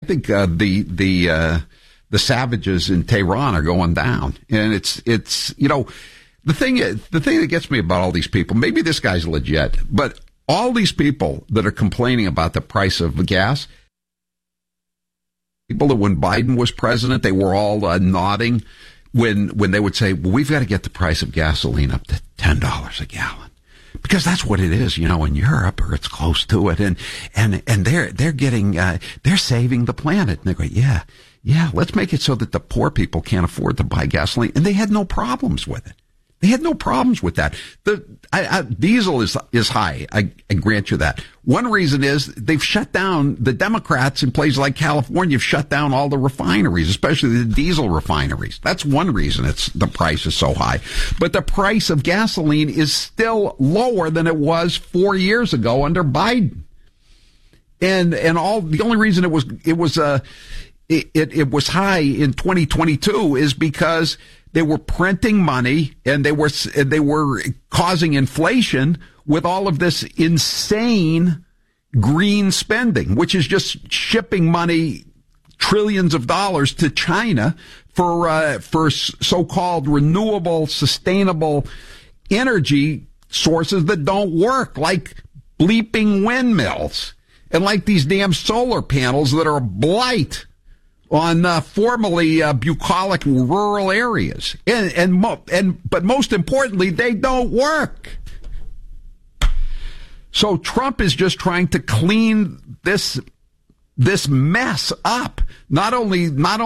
think the savages in Tehran are going down, and it's the thing that gets me about all these people. Maybe this guy's legit, but all these people that are complaining about the price of gas, people that when Biden was president, they were all nodding when they would say, well, we've got to get the price of gasoline up to $10 a gallon. Because that's what it is, in Europe, or it's close to it. And they're getting, they're saving the planet. And they go, yeah, let's make it so that the poor people can't afford to buy gasoline. And they had no problems with it. They had no problems with that. Diesel is high. I grant you that. One reason is they've shut down, the Democrats in places like California have shut down all the refineries, especially the diesel refineries. That's one reason the price is so high. But the price of gasoline is still lower than it was 4 years ago under Biden. And the only reason it was high in 2022 is because they were printing money and they were causing inflation with all of this insane green spending, which is just shipping money, trillions of dollars to China for so-called renewable, sustainable energy sources that don't work, like bleeping windmills and like these damn solar panels that are a blight on formerly bucolic rural areas, but most importantly, they don't work. So Trump is just trying to clean this mess up. Not only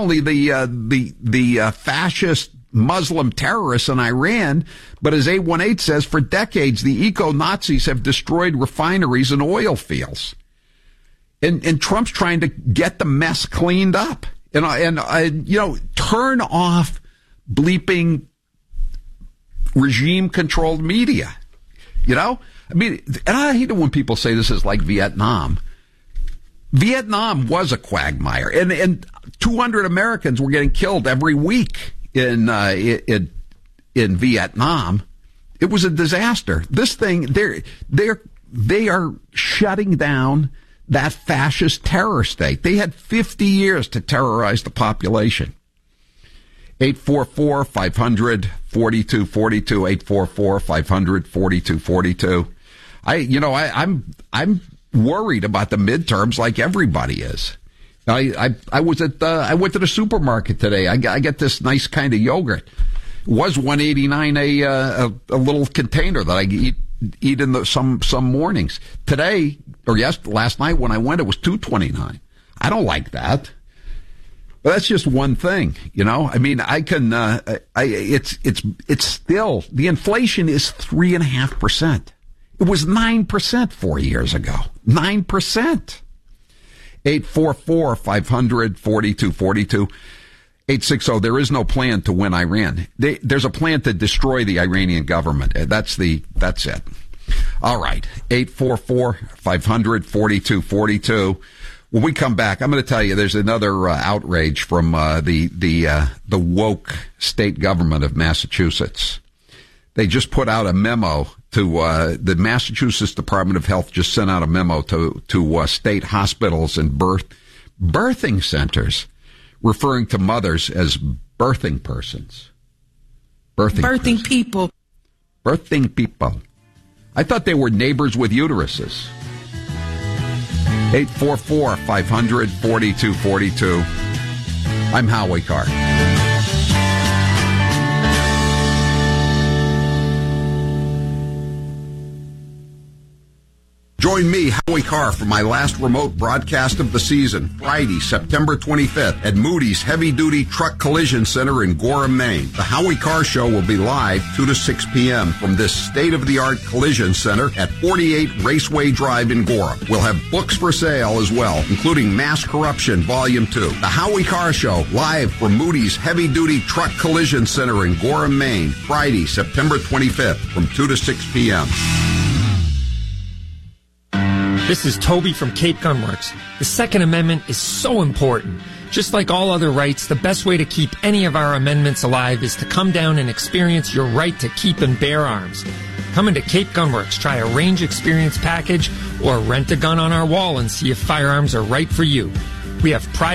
the fascist Muslim terrorists in Iran, but as 818 says, for decades the eco-Nazis have destroyed refineries and oil fields. And Trump's trying to get the mess cleaned up. And turn off bleeping regime-controlled media. I mean, and I hate it when people say this is like Vietnam. Vietnam was a quagmire, and 200 Americans were getting killed every week in Vietnam. It was a disaster. This thing, they are shutting down that fascist terror state. They had 50 years to terrorize the population. 844-500-4242, 844-500-4242. I'm worried about the midterms like everybody is. I went to the supermarket today. I get this nice kind of yogurt. It was $1.89 a little container that I eat in some mornings. Today, last night when I went, it was $2.29. I don't like that. But that's just one thing, I mean, I can. It's still, the inflation is 3.5%. It was 9% 4 years ago. 9%. 844-500-4242. 860. There is no plan to win Iran. There's a plan to destroy the Iranian government. That's it. All right. 844-500-4242. When we come back, I'm going to tell you there's another outrage from the woke state government of Massachusetts. They just put out a memo to the Massachusetts Department of Health just sent out a memo to state hospitals and birthing centers, referring to mothers as birthing persons. Birthing people. Birthing people. I thought they were neighbors with uteruses. 844-500-4242. I'm Howie Carr. Join me, Howie Carr, for my last remote broadcast of the season, Friday, September 25th, at Moody's Heavy Duty Truck Collision Center in Gorham, Maine. The Howie Carr Show will be live 2 to 6 p.m. from this state-of-the-art collision center at 48 Raceway Drive in Gorham. We'll have books for sale as well, including Mass Corruption Volume 2. The Howie Carr Show, live from Moody's Heavy Duty Truck Collision Center in Gorham, Maine, Friday, September 25th, from 2 to 6 p.m. This is Toby from Cape Gun Works. The Second Amendment is so important. Just like all other rights, the best way to keep any of our amendments alive is to come down and experience your right to keep and bear arms. Come into Cape Gun Works, try a range experience package, or rent a gun on our wall and see if firearms are right for you. We have private